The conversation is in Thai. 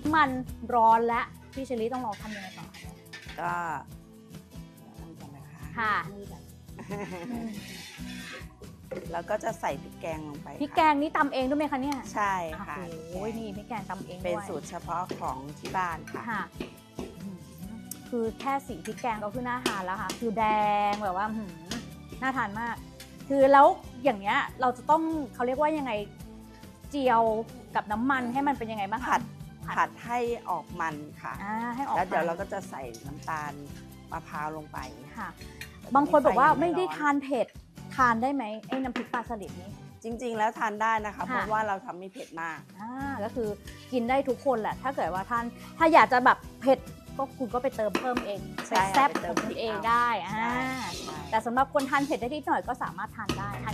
มันร้อนและพี่เชอรี่ต้องลองทำยังไงต่อคะก็ทำกันนะคะค่ะแล้วก็จะใส่พริกแกงลงไปพริกแกงนี่ตำเองด้วยไหมคะเนี่ยใช่ค่ะโอ้ยนี่พริกแกงตำเองด้วยเป็นสูตรเฉพาะของที่บ้านค่ะค่ะคือแค่สีพริกแกงก็คือน่าทานแล้วค่ะคือแดงแบบว่าน่าทานมาก คือแล้วอย่างเงี้ยเราจะต้องเขาเรียกว่ายังไงเจียวกับน้ำมันให้มันเป็นยังไงบ้างคะผัดให้ออกมันค่ะให้ออกแล้วเดี๋ยวมันเราก็จะใส่น้ำตาลมะพร้าวลงไปค่ะ บางคนบอกว่าไฟยังไม่ได้ร้อทานเผ็ดทานได้ไหมไอ้น้ำพริกปลาสลิดนี้จริง ๆ แล้วทานได้นะคะค่ะเพราะว่าเราทำไม่เผ็ดมากก็คือกินได้ทุกคนแหละ ถ้าเกิดว่าท่านถ้าอยากจะแบบเผ็ดก็คุณก็ไปเติมเพิ่มเองใช่ไปแซ่บไปเติขอมงคุณเองพริกเอาได้ใช่แต่สำหรับคนทานเผ็ดได้นิดหน่อยก็สามารถทานได้ทาน